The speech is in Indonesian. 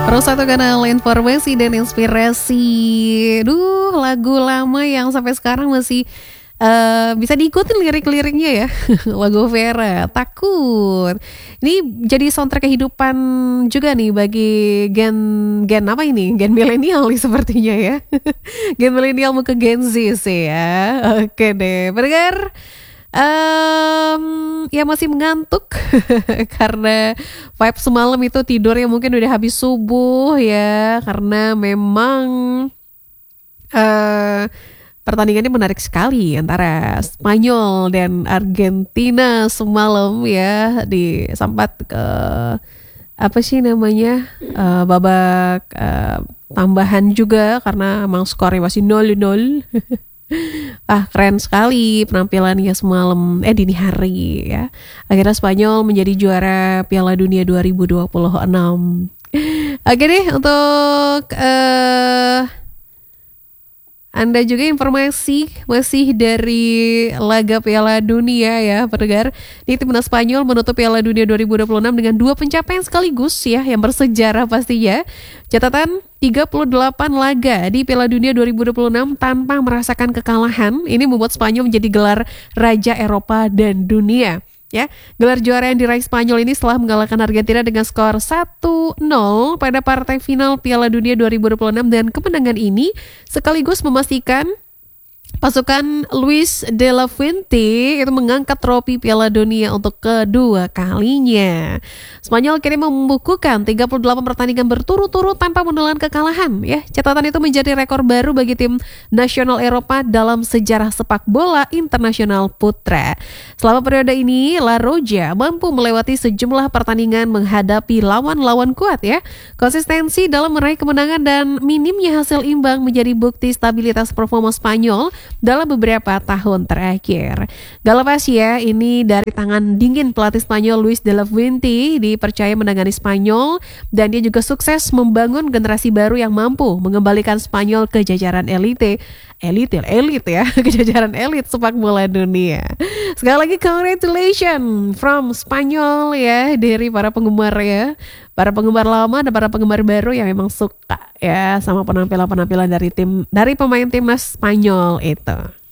Terus satu kanal informasi dan inspirasi. Duh, lagu lama yang sampai sekarang masih bisa diikutin lirik-liriknya ya. Lagu Vera, Takut. Ini jadi soundtrack kehidupan juga nih bagi gen apa ini? Gen milenial nih sepertinya ya. Gen milenial mau ke Gen Z sih ya. Oke deh, pendengar. Ya masih mengantuk karena vibe semalam itu tidurnya mungkin udah habis subuh ya, karena memang pertandingannya menarik sekali antara Spanyol dan Argentina semalam ya, disambat ke apa sih namanya babak tambahan juga karena emang skornya masih 0-0. Keren sekali penampilannya semalam dini hari ya. Akhirnya Spanyol menjadi juara Piala Dunia 2026. Oke deh, untuk Anda juga informasi masih dari laga Piala Dunia ya, pendengar. Ini timnas Spanyol menutup Piala Dunia 2026 dengan 2 pencapaian sekaligus ya, yang bersejarah pastinya. Catatan 38 laga di Piala Dunia 2026 tanpa merasakan kekalahan. Ini membuat Spanyol menjadi gelar Raja Eropa dan Dunia. Ya, gelar juara yang diraih Spanyol ini setelah mengalahkan Argentina dengan skor 1-0 pada partai final Piala Dunia 2026, dan kemenangan ini sekaligus memastikan pasukan Luis de la Fuente itu mengangkat trofi Piala Dunia untuk kedua kalinya. Spanyol kini membukukan 38 pertandingan berturut-turut tanpa menelan kekalahan ya. Catatan itu menjadi rekor baru bagi tim nasional Eropa dalam sejarah sepak bola internasional putra. Selama periode ini, La Roja mampu melewati sejumlah pertandingan menghadapi lawan-lawan kuat ya. Konsistensi dalam meraih kemenangan dan minimnya hasil imbang menjadi bukti stabilitas performa Spanyol dalam beberapa tahun terakhir. Gak lepas ya, ini dari tangan dingin pelatih Spanyol Luis de la Fuente dipercaya menangani Spanyol, dan dia juga sukses membangun generasi baru yang mampu mengembalikan Spanyol ke jajaran elit ya, ke jajaran elit sepak bola dunia. Sekali lagi congratulations from Spanyol ya, dari para penggemar ya, para penggemar lama dan para penggemar baru yang memang suka ya sama penampilan-penampilan dari pemain timnas Spanyol itu.